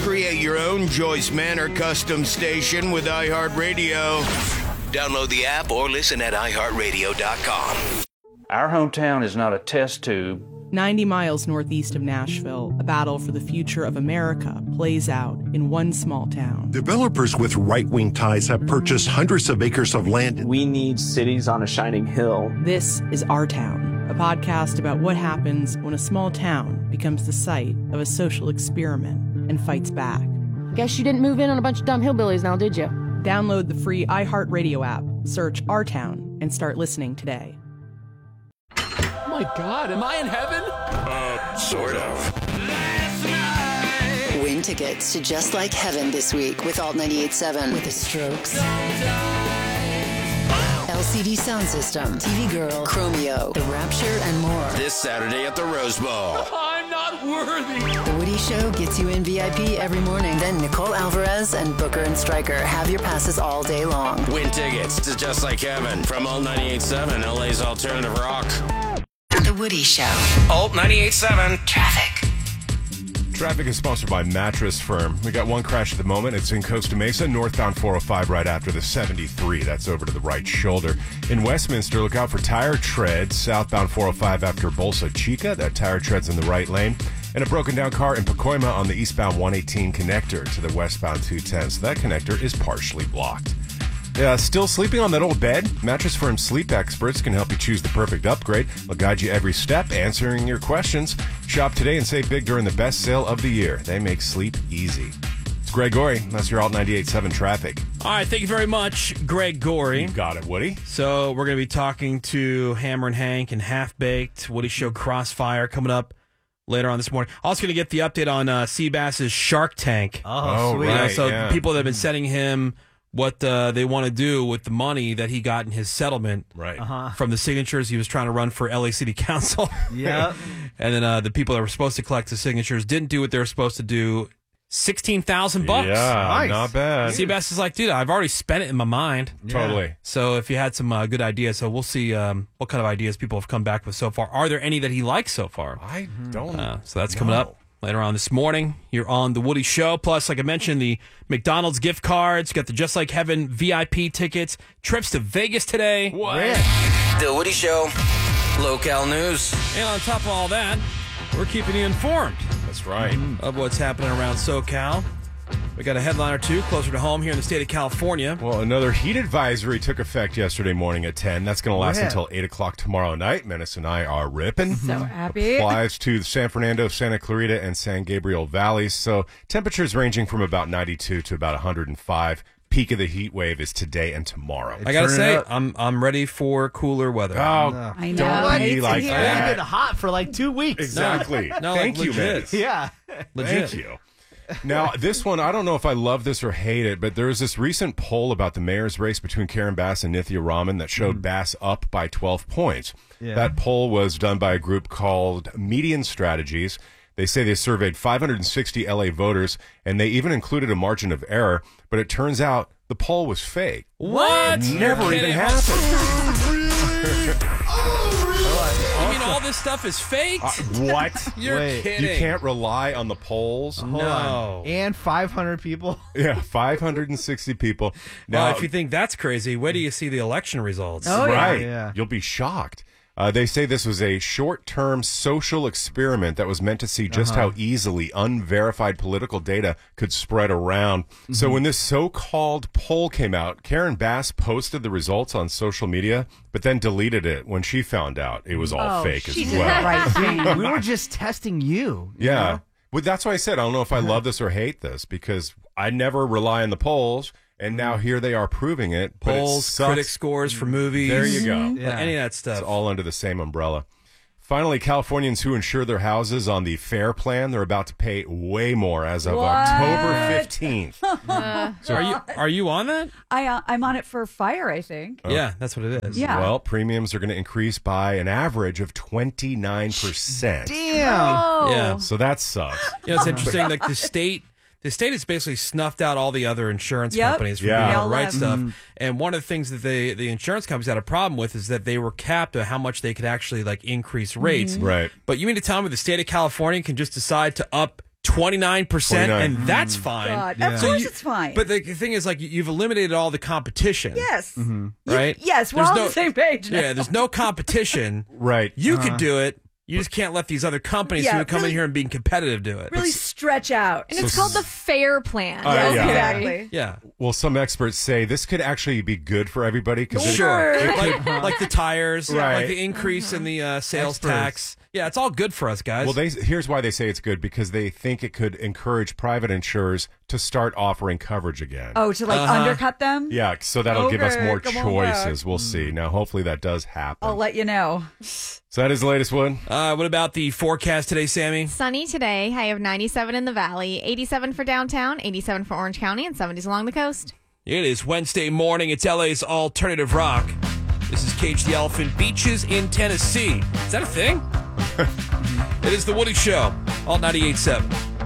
Create your own Joyce Manor custom station with iHeartRadio. Download the app or listen at iHeartRadio.com. Our hometown is not a test tube. 90 miles northeast of Nashville, a battle for the future of America plays out in one small town. Developers with right-wing ties have purchased hundreds of acres of land. We need cities on a shining hill. This is Our Town, a podcast about what happens when a small town becomes the site of a social experiment and fights back. Guess you didn't move in on a bunch of dumb hillbillies now, did you? Download the free iHeartRadio app, search Our Town, and start listening today. Oh my God, am I in heaven? Sort of. Win tickets to Just Like Heaven this week with Alt 98.7 with The Strokes, LCD Sound System, TV Girl, Chromeo, The Rapture, and more. This Saturday at the Rose Bowl. I'm not worthy. The Woody Show gets you in VIP every morning. Then Nicole Alvarez and Booker and Stryker have your passes all day long. Win tickets to Just Like Heaven from Alt 98.7, LA's alternative rock. The Woody Show. Alt 98.7. Traffic. Traffic is sponsored by Mattress Firm. We got one crash at the moment. It's in Costa Mesa, northbound 405 right after the 73. That's over to the right shoulder. In Westminster, look out for tire treads, southbound 405 after Bolsa Chica. That tire tread's in the right lane. And a broken down car in Pacoima on the eastbound 118 connector to the westbound 210. So that connector is partially blocked. Still sleeping on that old bed? Mattress Firm sleep experts can help you choose the perfect upgrade. They'll guide you every step, answering your questions. Shop today and save big during the best sale of the year. They make sleep easy. It's Greg Gorey. That's your Alt 98.7 traffic. All right, thank you very much, Greg Gorey. You got it, Woody. So we're going to be talking to Hammer and Hank and Half Baked, Woody Show Crossfire coming up later on this morning. Also going to get the update on Seabass's Shark Tank. Oh, sweet. Right, so yeah. People that have been sending him what they want to do with the money that he got in his settlement from the signatures he was trying to run for LA City Council. Yeah. And then the people that were supposed to collect the signatures didn't do what they were supposed to do. $16,000. Yeah, nice. Not bad. Seabass is like, dude, I've already spent it in my mind. Yeah. Totally. So if you had some good ideas, so we'll see what kind of ideas people have come back with so far. Are there any that he likes so far? I don't know. So that's coming up later on this morning. You're on The Woody Show. Plus, like I mentioned, the McDonald's gift cards. You got the Just Like Heaven VIP tickets. Trips to Vegas today. What? The Woody Show. Local news. And on top of all that, we're keeping you informed. That's right. Of what's happening around SoCal. We got a headline or two closer to home here in the state of California. Well, another heat advisory took effect yesterday morning at 10. That's going to last until 8 o'clock tomorrow night. Menace and I are ripping. So happy. Applies to the San Fernando, Santa Clarita, and San Gabriel valleys. So temperatures ranging from about 92 to about 105. Peak of the heat wave is today and tomorrow. I gotta say, I'm ready for cooler weather. Oh, I know. don't be It's like been that. hot for like 2 weeks. Exactly. No, Thank like you, legit. Menace. Yeah. Legit. Thank you. Now, this one, I don't know if I love this or hate it, but there was this recent poll about the mayor's race between Karen Bass and Nithya Raman that showed Bass up by 12 points. Yeah. That poll was done by a group called Median Strategies. They say they surveyed 560 LA voters, and they even included a margin of error, but it turns out the poll was fake. What? Never even happened. You mean all this stuff is faked? What? You're kidding. You can't rely on the polls? Hold on. And 500 people. Yeah, 560 people. Now, Well, if you think that's crazy, where do you see the election results? Oh, yeah. right. Yeah. You'll be shocked. They say this was a short-term social experiment that was meant to see just how easily unverified political data could spread around. So when this so-called poll came out, Karen Bass posted the results on social media, but then deleted it when she found out it was all fake as she did well. that right thing. We were just testing you. you Yeah. know? Well, that's why I said I don't know if I love this or hate this, because I never rely on the polls, and now here they are proving it. But Polls, it sucks. critic scores for movies. There you go. Like any of that stuff. It's all under the same umbrella. Finally, Californians who insure their houses on the FAIR plan, they're about to pay way more as of October 15th. So are you on that? I'm on it for fire, I think. Yeah, that's what it is. Yeah. Well, premiums are going to increase by an average of 29%. Damn. Yeah. So that sucks. You know, it's interesting. Like the state has basically snuffed out all the other insurance Yep. companies from Yeah. being They able all to write left. stuff. And one of the things that the insurance companies had a problem with is that they were capped at how much they could actually like increase rates. Right. But you mean to tell me the state of California can just decide to up 29%, and that's fine. God. Of course it's fine. But the thing is, like, you've eliminated all the competition. Yes. Right? Yes, we're all on the same page now. Yeah, there's no competition. Right. You could do it. You just can't let these other companies who come in here and being competitive do it. Really stretch out. And it's called the FAIR plan. Yeah. Exactly. Yeah. Well, some experts say this could actually be good for everybody. Sure. like the tires, Right. like the increase in the sales tax. Yeah, it's all good for us, guys. Well, here's why they say it's good, because they think it could encourage private insurers to start offering coverage again. Oh, to undercut them? Yeah, so that'll give us more come on choices. back. We'll see. Now, hopefully that does happen. I'll let you know. So that is the latest one. What about the forecast today, Sammy? Sunny today. High of 97 in the valley, 87 for downtown, 87 for Orange County, and 70s along the coast. It is Wednesday morning. It's LA's alternative rock. This is Cage the Elephant. Beaches in Tennessee. Is that a thing? It is the Woody Show. Alt 98.7.